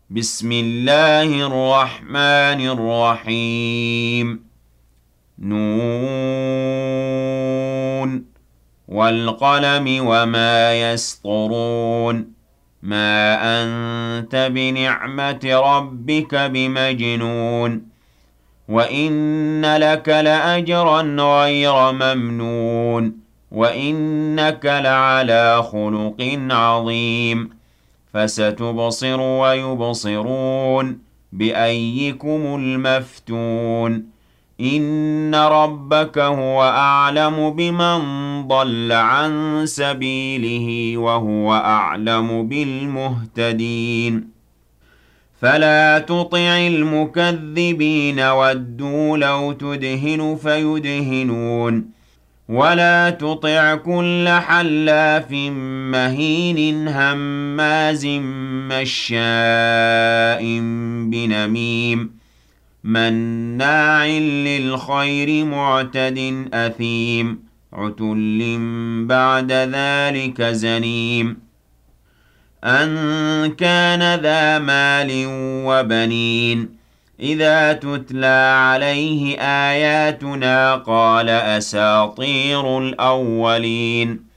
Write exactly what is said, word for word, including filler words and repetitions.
بسم الله الرحمن الرحيم. نون والقلم وما يسطرون. ما أنت بنعمة ربك بمجنون. وإن لك لأجرا غير ممنون. وإنك لعلى خلق عظيم. فستبصر ويبصرون بأيكم المفتون. إن ربك هو أعلم بمن ضل عن سبيله وهو أعلم بالمهتدين. فلا تطع المكذبين ودوا لو تدهن فيدهنون. ولا تطع كل حلاف مهين هماز مشاء بنميم مناع للخير معتد أثيم عتل بعد ذلك زنيم أن كان ذا مال وبنين إذا تتلى عليه آياتنا قال أساطير الأولين